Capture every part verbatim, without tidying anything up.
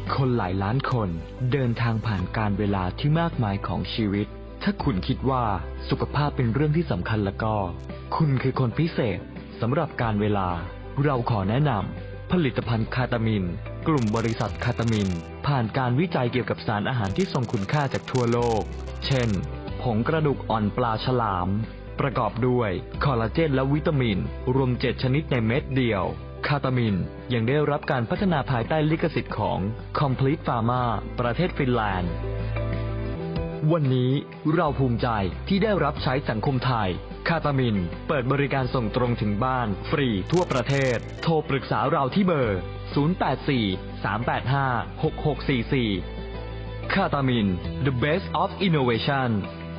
คนหลายล้านคนเดินทางผ่านการเวลาที่มากมายของชีวิตถ้าคุณคิดว่าสุขภาพเป็นเรื่องที่สำคัญแล้วก็คุณคือคนพิเศษสำหรับการเวลาเราขอแนะนำผลิตภัณฑ์คาตามินกลุ่มบริษัทคาตามินผ่านการวิจัยเกี่ยวกับสารอาหารที่ทรงคุณค่าจากทั่วโลกเช่นผงกระดูกอ่อนปลาฉลามประกอบด้วยคอลลาเจนและวิตามินรวมเจ็ดชนิดในเม็ดเดียวคาตามินยังได้รับการพัฒนาภายใต้ลิขสิทธิ์ของ Complete Pharma ประเทศฟินแลนด์วันนี้เราภูมิใจที่ได้รับใช้สังคมไทยคาตามินเปิดบริการส่งตรงถึงบ้านฟรีทั่วประเทศโทรปรึกษาเราที่เบอร์ศูนย์ แปด สี่ สาม แปด ห้า หก หก สี่ สี่คาตามิน The Best of Innovation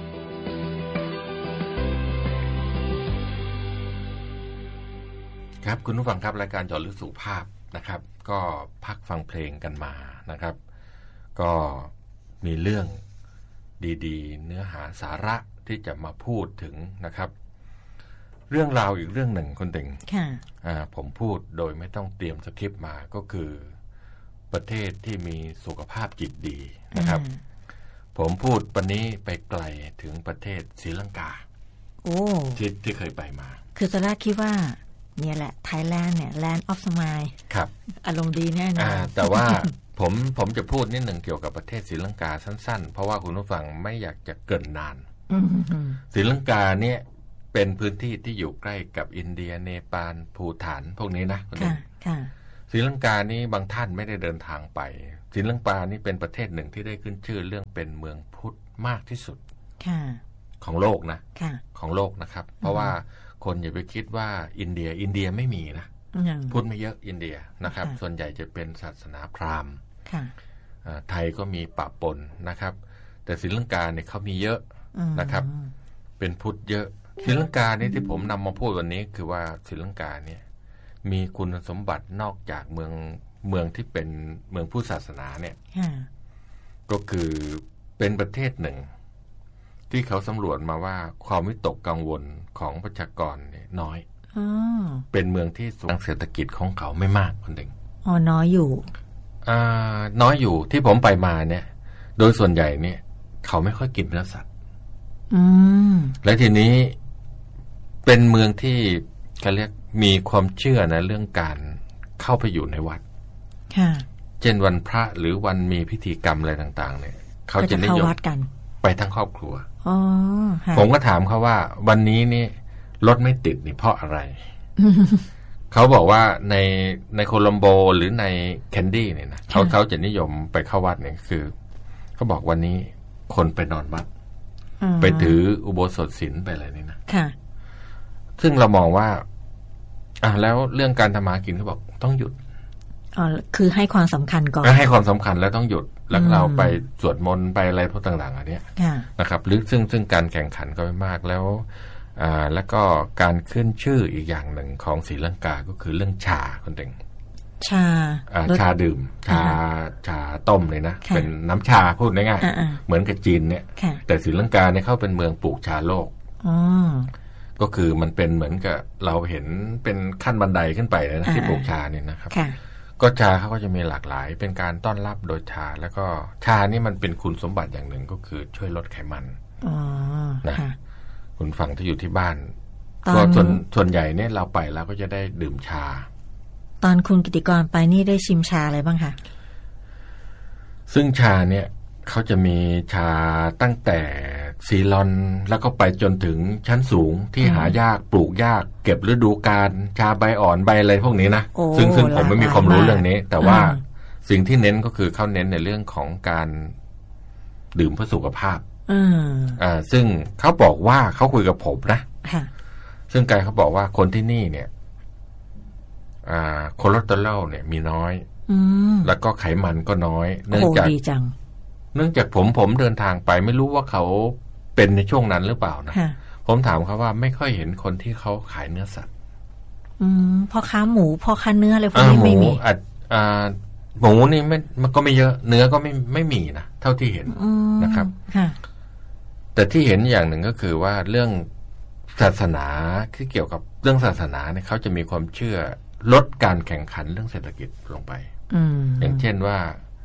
ครับคุณผู้ฟังครับรายการเจาะลึกสุขภาพนะครับก็พักฟังเพลงกันมานะครับก็มีเรื่องดีๆเนื้อหาสาระที่จะมาพูดถึงนะครับเรื่องราวอีกเรื่องหนึ่งคุณติ่งค่ะอ่าผมพูดโดยไม่ต้องเตรียมสคริปต์มาก็คือประเทศที่มีสุขภาพจิตดีนะครับผมพูดวันนี้ไปไกลถึงประเทศศรีลังกาโอ้ที่ที่เคยไปมาคือตอนแรกคิดว่าเนี่ยแหละไทยแลนด์เนี่ย Land of Smile ครับอารมณ์ดีแน่นอนแต่ว่า ผมผมจะพูดนิดหนึ่งเกี่ยวกับประเทศศรีลังกาสั้นๆเพราะว่าคุณผู้ฟังไม่อยากจะเกริ่นนานศรีลังกาเนี่ยเป็นพื้นที่ที่อยู่ใกล้กับอินเดียเนปาลภูฏานพวกนี้นะคุณค่ะค่ะศรีลังกานี้บางท่านไม่ได้เดินทางไปศรีลังกานี่เป็นประเทศหนึ่งที่ได้ขึ้นชื่อเรื่องเป็นเมืองพุทธมากที่สุดของโลกนะของโลกนะครับเพราะว่าคนอย่าไปคิดว่าอินเดียอินเดียไม่มีนะพูดไม่เยอะอินเดียนะครับส่วนใหญ่จะเป็นศาสนาพราหมณ์ไทยก็มีปะปนนะครับแต่ศรีลังกาเนี่ยเขามีเยอะนะครับเป็นพุทธเยอะศรีลังกาเนี่ยที่ผมนำมาพูดวันนี้คือว่าศรีลังกาเนี่ยมีคุณสมบัตินอกจากเมืองเมืองที่เป็นเมืองพุทธศาสนาเนี่ยก็คือเป็นประเทศหนึ่งที่เขาสำรวจมาว่าความวิตกกังวลของประชากรเนี่ยน้อยเป็นเมืองที่สูงเศรษฐกิจของเขาไม่มากคนเด็กอ๋อน้อยอยู่อ่าน้อยอยู่ที่ผมไปมาเนี่ยโดยส่วนใหญ่เนี่ยเขาไม่ค่อยกินเนื้อสัตว์อืมและทีนี้เป็นเมืองที่เขาเรียกมีความเชื่อนะเรื่องการเข้าไปอยู่ในวัดค่ะเช่นวันพระหรือวันมีพิธีกรรมอะไรต่างๆเนี่ยเขาจะนิยมไปทั้งครอบครัวอ๋อผมก็ถามเขาว่าวันนี้นี่รถไม่ติดนี่เพราะอะไร เขาบอกว่าในในโคลัมโบหรือในแคนดี้เนี่ยนะเขาเขาจะนิยมไปเข้าวัดเนี่ยคือเขาบอกวันนี้คนไปนอนวัดไปถืออุโบสถศีลไปอะไรนี่นะค่ะซึ่งเรามองว่าอ่ะแล้วเรื่องการทำมากินเขาบอกต้องหยุดอ๋อคือให้ความสำคัญก่อนให้ความสำคัญแล้วต้องหยุดแล้วเราไปสวดมนต์ไปอะไรพวกต่างๆอันนี้นะครับหรือซึ่งซึ่งการแข่งขันก็ไม่มากแล้วอ่าแล้วก็การขึ้นชื่ออีกอย่างหนึ่งของศรีลังกาก็คือเรื่องชาคนเด่งชาอ่าชาดื่มชาชาต้มเลยนะเป็นน้ำชาพูดง่ายๆเหมือนกับจีนเนี่ยแต่ศรีลังกาเนี่ยเขาเป็นเมืองปลูกชาโลกก็คือมันเป็นเหมือนกับเราเห็นเป็นขั้นบันไดขึ้นไปนะที่ปลูกชาเนี่ยนะครับก็ชาเขาก็จะมีหลากหลายเป็นการต้อนรับโดยชาแล้วก็ชานี่มันเป็นคุณสมบัติอย่างหนึ่งก็คือช่วยลดไขมันนะคุณฟังที่อยู่ที่บ้านก็ส่วนส่วนใหญ่เนี่ยเราไปแล้วก็จะได้ดื่มชาตอนคุณกิติกรไปนี่ได้ชิมชาอะไรบ้างคะซึ่งชาเนี่ยเขาจะมีชาตั้งแต่ซีลอนแล้วก็ไปจนถึงชั้นสูงที่หายากปลูกยากเก็บฤดูกาลชาใบอ่อนใบอะไรพวกนี้นะซึ่งซึ่งผมไม่มีความรู้เรื่องนี้แต่ว่าสิ่งที่เน้นก็คือเขาเน้นในเรื่องของการดื่มเพื่อสุขภาพอ่าซึ่งเขาบอกว่าเขาคุยกับผมนะซึ่งกายเขาบอกว่าคนที่นี่เนี่ยอ่าคอเลสเตอรอลเนี่ยมีน้อยแล้วก็ไขมันก็น้อยเนื่องจากเนื่องจากผมผมเดินทางไปไม่รู้ว่าเขาเป็นในช่วงนั้นหรือเปล่านะผมถามเขาว่าไม่ค่อยเห็นคนที่เขาขายเนื้อสัตว์อืมพ่อค้าหมูพ่อค้าเนื้ออะไรพวกนี้ไม่มีอ่าหมูนี่ไม่มันก็ไม่เยอะเนื้อก็ไม่ไม่มีนะเท่าที่เห็นนะครับแต่ที่เห็นอย่างหนึ่งก็คือว่าเรื่องศาสนาที่เกี่ยวกับเรื่องศาสนาเนี่ยเขาจะมีความเชื่อลดการแข่งขันเรื่องเศรษฐกิจลงไปอย่างเช่นว่า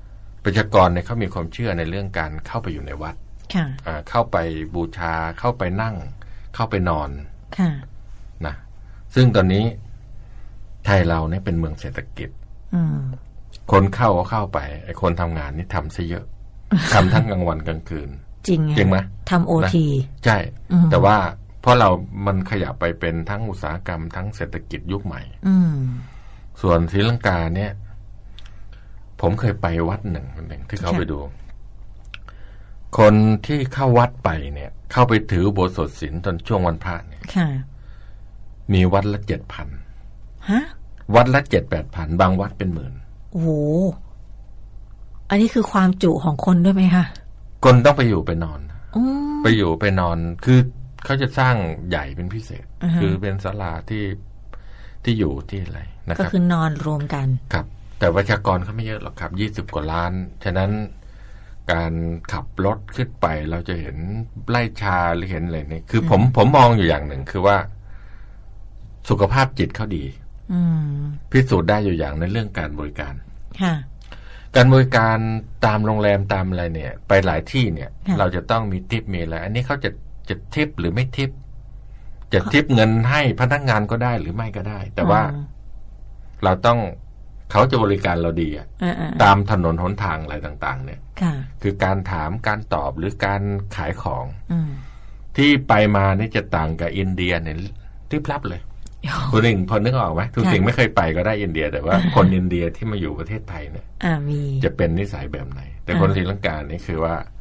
ประชากรเนี่ยเขามีความเชื่อในเรื่องการเข้าไปอยู่ในวัดค่ะอ่าเข้าไปบูชาเข้าไปนั่ง เข้าไปนอนค่ะนะซึ่งตอนนี้ไทยเราเนี่ยเป็นเมืองเศรษฐกิจอืมคนเข้าก็เข้าไปไอ้คนทำงานนี่ทำซะเยอะ ทำทั้งกลางวันกลางคืนจริงจริงไหมทำโอทีใช่แต่ว่าเพราะเรามันขยับไปเป็นทั้งอุตสาหกรรมทั้งเศรษฐกิจยุคใหม่อืมส่วนศรีลังกาเนี่ย ผมเคยไปวัดหนึ่งหนึ่งที่เขาไปดู คนที่เข้าวัดไปเนี่ย เข้าไปถืออุโบสถศีลตอนช่วงวันพระเนี่ยค่ะมีวัดละเจ็ดพันฮะวัดละเจ็ดแปดพันบางวัดเป็นหมื่นโอ้โหอันนี้คือความจุของคนด้วยไหมคะคนต้องไปอยู่ไปนอนอืมไปอยู่ไปนอนคือเขาจะสร้างใหญ่เป็นพิเศษอ่าฮะคือเป็นศาลาที่ที่อยู่ที่อะไรนะคก็รับคือนอนรวมกันครับ แต่ประชากรเขาไม่เยอะหรอกครับยี่สิบกว่าล้านฉะนั้นการขับรถขึ้นไปเราจะเห็นไล่ชาหรือเห็นอะไรนี่คือผมผมมองอยู่อย่างหนึ่งคือว่าสุขภาพจิตเขาดีอืมพิสูจน์ได้อยู่อย่างในเรื่องการบริการค่ะการบริการตามโรงแรมตามอะไรเนี่ย ไปหลายที่เนี่ยค่ะเราจะต้องมีทิปมีอะไรอันนี้เขาจะจะทิปหรือไม่ทิปจะทิปเงินให้พนักงานก็ได้หรือไม่ก็ได้ แต่ว่าอืมเราต้องเขาจะบริการเราดีอะอ่าๆตามถนนหนทางอะไรต่างๆ เนี่ยค่ะคือการถามการตอบหรือการขายของอืมที่ไปมานี่จะต่างกับอินเดียเนี่ยทิปลับเลยคุณหนึ่งพอนึกออกไหมทุกสิ่งไม่เคยไปก็ได้อินเดีย แต่ว่าคนอินเดียที่มาอยู่ประเทศไทยเนี่ยอ่ามีจะเป็นนิสัยแบบไหน แต่อ่าคนศรีลังกานี่คือว่า